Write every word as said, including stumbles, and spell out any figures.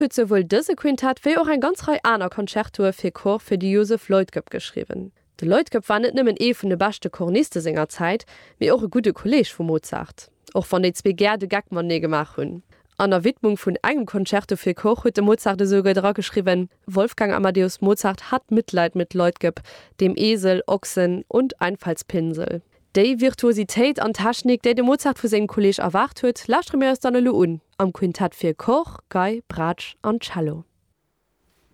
Huet sowohl dëse Quintat wie auch ein ganz Reihe aner Konzertoe fir Chor fir die Joseph Leutgeb geschrieben. De Leutgeb war net nimmen e vun de baschte Chornistesingerzeit, wie auch e gute Kolleg vu Mozart. Och van de zwe Gerde Gackmann ne gemach hunn. An der Widmung vun engem Konzerto fir Koch huet de Mozart sogar dra geschrieben: Wolfgang Amadeus Mozart hat Mitleid mit Leutgeb, dem Esel, Ochsen und Einfallspinsel. Dei Virtuositéit an Taschnik, déi de Mozart vu segem Kolleg erwacht huet, lascht mir aus dann lo un, am Quintat fir Koch, Gei, Bratsch an Cello.